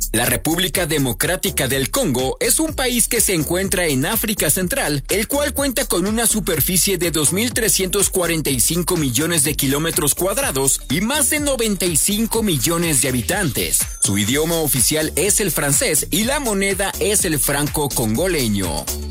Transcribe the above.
La República Democrática del Congo es un país que se encuentra en África Central, el cual cuenta con una superficie de 2.345 millones de kilómetros cuadrados y más de 95 millones de habitantes. Su idioma oficial es el francés y la moneda es el franco congoleño.